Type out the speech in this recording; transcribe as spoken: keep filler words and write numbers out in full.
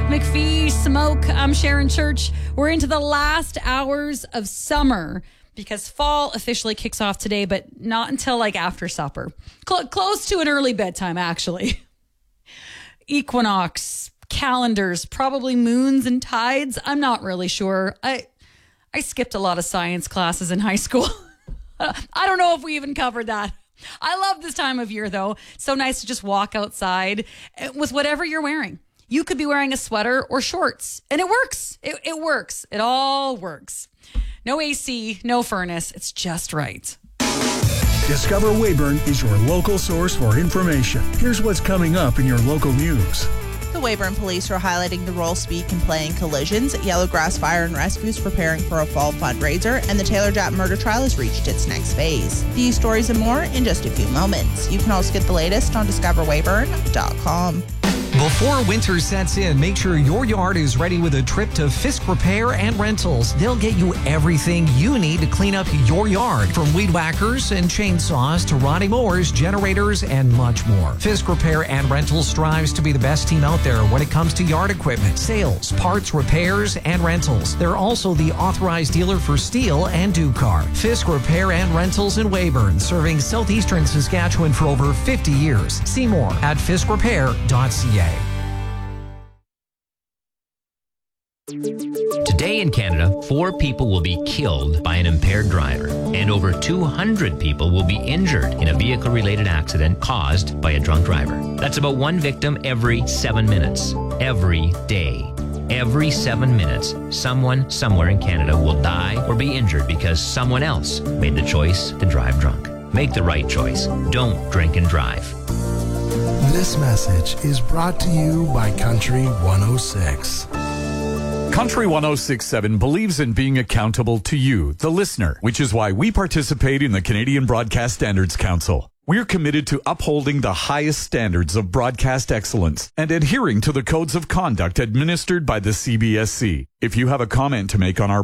McPhee Smoke. I'm Sharon Church. We're into the last hours of summer because fall officially kicks off today, but not until like after supper. Cl- close to an early bedtime, actually. Equinox, calendars, probably moons and tides. I'm not really sure. I I skipped a lot of science classes in high school. I don't know if we even covered that. I love this time of year, though. So nice to just walk outside with whatever you're wearing. You could be wearing a sweater or shorts, and it works. It, it works. It all works. No A C, no furnace. It's just right. Discover Weyburn is your local source for information. Here's what's coming up in your local news. The Weyburn Police are highlighting the role speed can play in collisions. Yellowgrass Fire and Rescue is preparing for a fall fundraiser, and the Taylor Japp murder trial has reached its next phase. These stories and more in just a few moments. You can also get the latest on discover weyburn dot com. Before winter sets in, make sure your yard is ready with a trip to Fisk Repair and Rentals. They'll get you everything you need to clean up your yard, from weed whackers and chainsaws to riding mowers, generators, and much more. Fisk Repair and Rentals strives to be the best team out there when it comes to yard equipment, sales, parts, repairs, and rentals. They're also the authorized dealer for Steel and Ducar. Fisk Repair and Rentals in Weyburn, serving southeastern Saskatchewan for over fifty years. See more at fisk repair dot c a. Today in Canada, four people will be killed by an impaired driver, and over two hundred people will be injured in a vehicle-related accident caused by a drunk driver. That's about one victim every seven minutes, every day. Every seven minutes, someone somewhere in Canada will die or be injured because someone else made the choice to drive drunk. Make the right choice. Don't drink and drive. This message is brought to you by Country one oh six. Country one oh six point seven believes in being accountable to you, the listener, which is why we participate in the Canadian Broadcast Standards Council. We're committed to upholding the highest standards of broadcast excellence and adhering to the codes of conduct administered by the C B S C. If you have a comment to make on our